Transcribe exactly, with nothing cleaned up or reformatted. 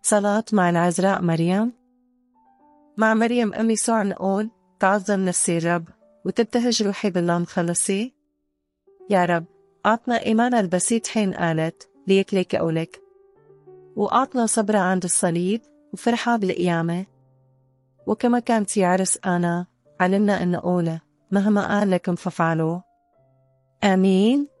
صلاة مع العذراء مريم. مع مريم أم يسوع نقول: تعظم نفسي الرب وتبتهج روحي بالله مخلصي. يا رب أعطنا إيمانا البسيط حين قالت ليك ليك أقولك، وأعطنا صبرا عند الصليب وفرحة بالقيامة. وكما كانت في عرس أنا علمنا أن نقوله مهما قال لكم فافعلوا. آمين.